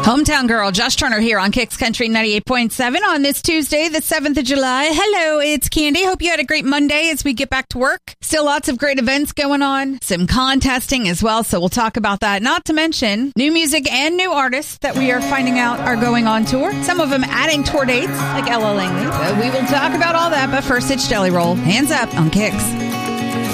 Hometown Girl, Josh Turner here on Kicks Country 98.7 on this Tuesday, the 7th of July. Hello, it's Candy. Hope you had a great Monday as we get back to work. Still lots of great events going on, some contesting as well, so we'll talk about that. Not to mention new music and new artists that we are finding out are going on tour. Some of them adding tour dates, like Ella Langley. So we will talk about all that, but first it's Jelly Roll. Hands up on Kicks.